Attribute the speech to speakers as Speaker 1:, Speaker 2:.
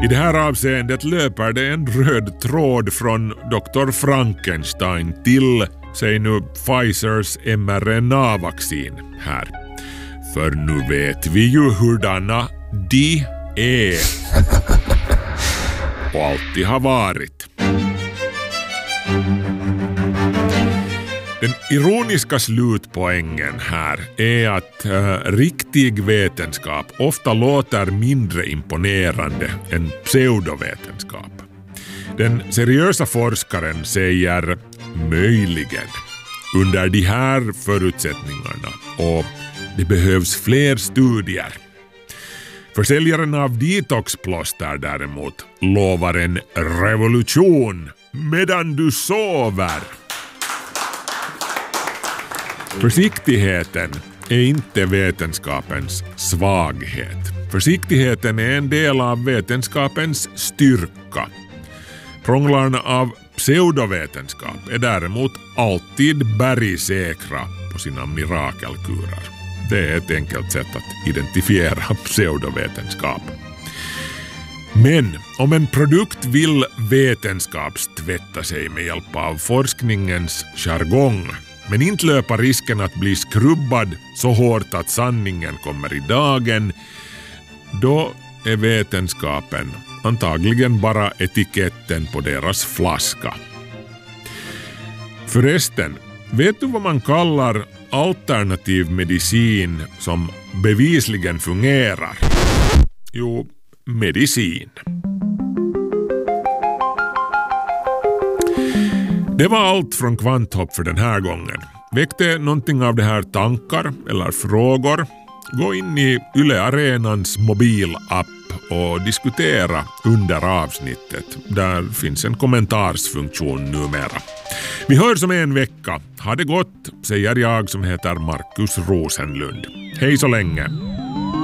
Speaker 1: I det här avseendet löper det en röd tråd från Dr. Frankenstein till, säg nu, Pfizers mRNA-vaccin här. För nu vet vi ju hurdana de är och alltid har varit. Den ironiska slutpoängen här är att riktig vetenskap ofta låter mindre imponerande än pseudovetenskap. Den seriösa forskaren säger möjligen under de här förutsättningarna och det behövs fler studier. Försäljaren av detoxplåster däremot lovar en revolution medan du sover. Försiktigheten är inte vetenskapens svaghet. Försiktigheten är en del av vetenskapens styrka. Prånglarna av pseudovetenskap är däremot alltid bergsäkra på sina mirakelkurer. Det är ett enkelt sätt att identifiera pseudovetenskap. Men om en produkt vill vetenskapstvätta sig med hjälp av forskningens jargong, men inte löpa risken att bli skrubbad så hårt att sanningen kommer i dagen, då är vetenskapen antagligen bara etiketten på deras flaska. Förresten, vet du vad man kallar alternativ medicin som bevisligen fungerar? Jo, medicin. Det var allt från Kvanthopp för den här gången. Väckte någonting av det här tankar eller frågor? Gå in i Yle Arenans mobilapp och diskutera under avsnittet. Där finns en kommentarsfunktion numera. Vi hörs om en vecka. Ha det gott, säger jag som heter Markus Rosenlund. Hej så länge!